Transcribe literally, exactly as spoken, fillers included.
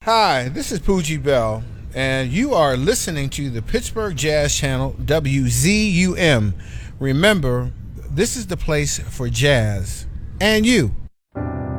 Hi, this is Poogie Bell, and you are listening to the Pittsburgh Jazz Channel, W Z U M. Remember, this is the place for jazz and you.